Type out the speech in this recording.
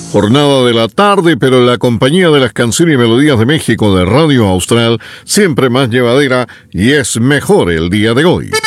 Jornada de la tarde, pero la compañía de las canciones y melodías de México de Radio Austral siempre más llevadera y es mejor el día de hoy.